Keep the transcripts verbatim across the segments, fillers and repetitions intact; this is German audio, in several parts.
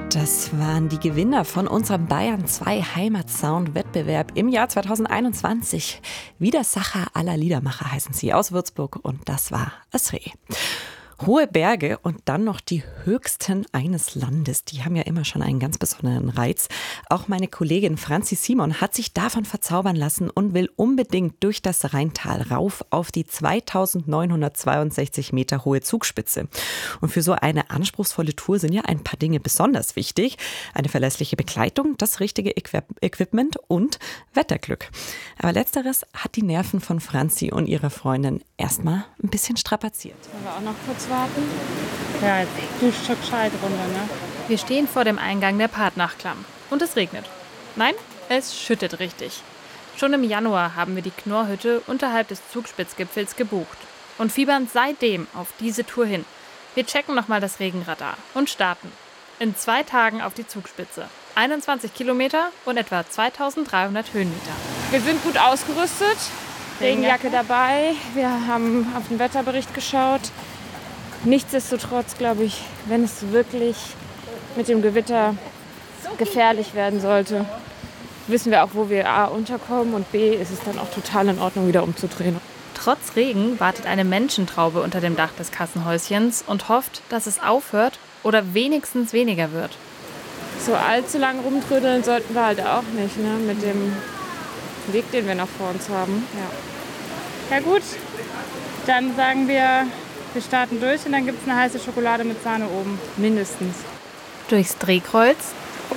Das waren die Gewinner von unserem Bayern zwei Heimatsound-Wettbewerb im Jahr zweitausendeinundzwanzig. Widersacher aller Liedermacher heißen sie aus Würzburg und das war es Reh. Hohe Berge und dann noch die höchsten eines Landes. Die haben ja immer schon einen ganz besonderen Reiz. Auch meine Kollegin Franzi Simon hat sich davon verzaubern lassen und will unbedingt durch das Rheintal rauf auf die zweitausendneunhundertzweiundsechzig Meter hohe Zugspitze. Und für so eine anspruchsvolle Tour sind ja ein paar Dinge besonders wichtig. Eine verlässliche Begleitung, das richtige Equip- Equipment und Wetterglück. Aber letzteres hat die Nerven von Franzi und ihrer Freundin erstmal ein bisschen strapaziert. Wollen wir auch noch kurz warten? Ja, jetzt duscht schon gescheit runter, ne? Wir stehen vor dem Eingang der Partnachklamm. Und es regnet. Nein, es schüttet richtig. Schon im Januar haben wir die Knorrhütte unterhalb des Zugspitzgipfels gebucht. Und fiebern seitdem auf diese Tour hin. Wir checken nochmal das Regenradar und starten. In zwei Tagen auf die Zugspitze. einundzwanzig Kilometer und etwa zweitausenddreihundert Höhenmeter. Wir sind gut ausgerüstet. Regenjacke dabei. Wir haben auf den Wetterbericht geschaut. Nichtsdestotrotz, glaube ich, wenn es wirklich mit dem Gewitter gefährlich werden sollte, wissen wir auch, wo wir A unterkommen und B ist es dann auch total in Ordnung, wieder umzudrehen. Trotz Regen wartet eine Menschentraube unter dem Dach des Kassenhäuschens und hofft, dass es aufhört oder wenigstens weniger wird. So allzu lange rumtrödeln sollten wir halt auch nicht, ne? Mit dem Weg, den wir noch vor uns haben. Ja, ja gut, dann sagen wir, wir starten durch und dann gibt es eine heiße Schokolade mit Sahne oben, mindestens. Durchs Drehkreuz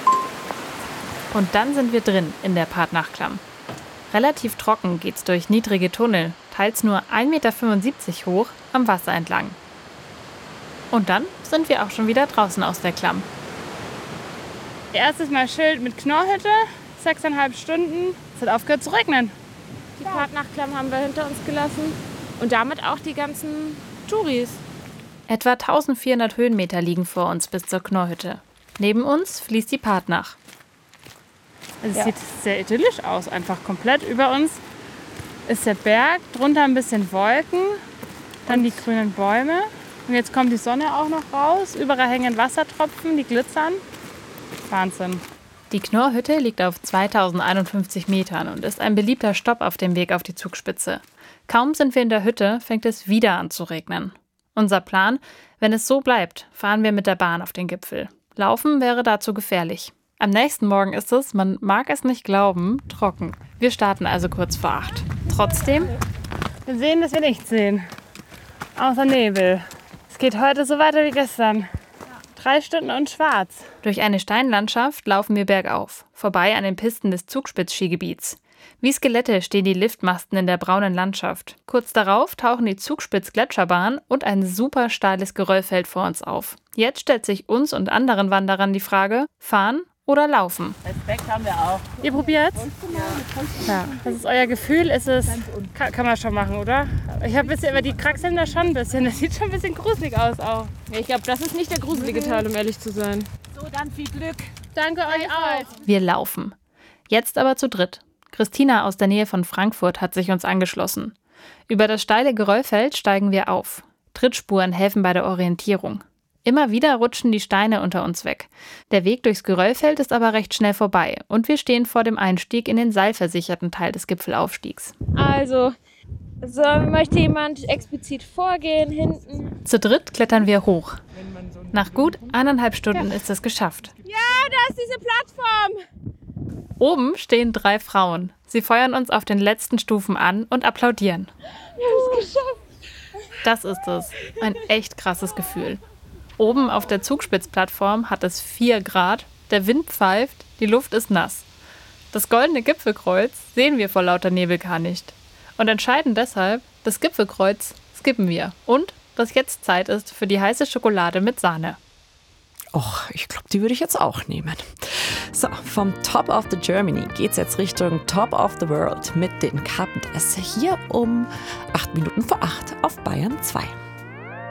und dann sind wir drin in der Partnachklamm. Relativ trocken geht's durch niedrige Tunnel, teils nur ein Meter fünfundsiebzig hoch, am Wasser entlang. Und dann sind wir auch schon wieder draußen aus der Klamm. Erstes Mal Schild mit Knorrhütte, sechseinhalb Stunden. Es hat aufgehört zu regnen. Die Partnachklamm haben wir hinter uns gelassen und damit auch die ganzen Touris. Etwa eintausendvierhundert Höhenmeter liegen vor uns bis zur Knorrhütte. Neben uns fließt die Partnach. Es Ja. sieht sehr idyllisch aus, einfach komplett über uns ist der Berg, drunter ein bisschen Wolken, dann die grünen Bäume. Und jetzt kommt die Sonne auch noch raus, überall hängen Wassertropfen, die glitzern. Wahnsinn. Die Knorrhütte liegt auf zweitausendeinundfünfzig Metern und ist ein beliebter Stopp auf dem Weg auf die Zugspitze. Kaum sind wir in der Hütte, fängt es wieder an zu regnen. Unser Plan, wenn es so bleibt, fahren wir mit der Bahn auf den Gipfel. Laufen wäre dazu gefährlich. Am nächsten Morgen ist es, man mag es nicht glauben, trocken. Wir starten also kurz vor acht. Trotzdem, Wir sehen, dass wir nichts sehen, außer Nebel. Es geht heute so weiter wie gestern. Drei Stunden und schwarz. durch eine Steinlandschaft laufen wir bergauf, vorbei an den Pisten des Zugspitz-Skigebiets. Wie Skelette stehen die Liftmasten in der braunen Landschaft. Kurz darauf tauchen die Zugspitz-Gletscherbahn und ein super steiles Geröllfeld vor uns auf. Jetzt stellt sich uns und anderen Wanderern die Frage, fahren oder laufen? Respekt haben wir auch. Ihr probiert's? Ja. Ja. Was ist euer Gefühl? Ist es, kann, kann man schon machen, oder? Ich habe bisher, aber die kraxeln da schon ein bisschen. Das sieht schon ein bisschen gruselig aus auch. Ja, ich glaube, das ist nicht der gruselige Teil, um ehrlich zu sein. So, dann viel Glück. Danke euch auch. Wir laufen. Jetzt aber zu dritt. Christina aus der Nähe von Frankfurt hat sich uns angeschlossen. Über das steile Geröllfeld steigen wir auf. Trittspuren helfen bei der Orientierung. Immer wieder rutschen die Steine unter uns weg. Der Weg durchs Geröllfeld ist aber recht schnell vorbei und wir stehen vor dem Einstieg in den seilversicherten Teil des Gipfelaufstiegs. Also, so, möchte jemand explizit vorgehen, hinten? Zu dritt klettern wir hoch. Nach gut eineinhalb Stunden ist es geschafft. Ja, da ist diese Plattform. Oben stehen drei Frauen. Sie feuern uns auf den letzten Stufen an und applaudieren. Wir haben es geschafft. Das ist es. Ein echt krasses Gefühl. Oben auf der Zugspitzplattform hat es vier Grad, der Wind pfeift, die Luft ist nass. Das goldene Gipfelkreuz sehen wir vor lauter Nebel gar nicht. Und entscheidend deshalb, das Gipfelkreuz skippen wir. Und dass jetzt Zeit ist für die heiße Schokolade mit Sahne. Och, ich glaube, die würde ich jetzt auch nehmen. So, vom Top of the Germany geht's jetzt Richtung Top of the World mit den Carpenters hier um acht Minuten vor acht auf Bayern zwei.